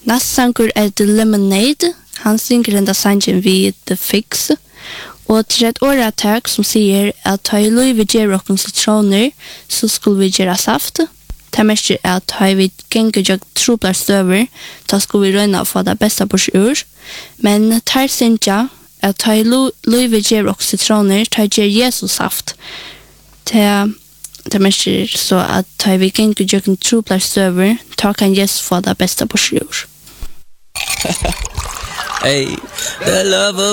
Næstsangur The Lemonade. Han synger den sangen vid The Fix. Og til et åretak som sier at ta i lov vi gjør okken citroner, så skulle vi gjøre saft. Det mest at ta vi gengge jeg troblar støver, da skulle vi røyne å få det beste på sjur. Men tar synger at ta i lov vi gjør okken citroner, ta gjør Jesus saft. Det mest så at ta vi gengge jeg troblar støver, da kan Jesus få det beste på sjur. Hey, the love of